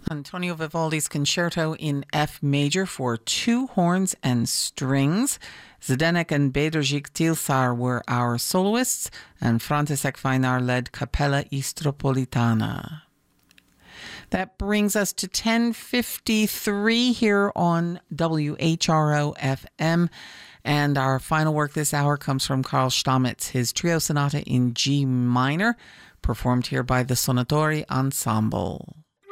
Antonio Vivaldi's Concerto in F major for two horns and strings. Zdenek and Bedřich Tilsar were our soloists, and František Vajnar led Capella Istropolitana. That brings us to 10:53 here on WHRO FM. And our final work this hour comes from Karl Stamitz, his trio sonata in G minor, performed here by the Suonatori Ensemble.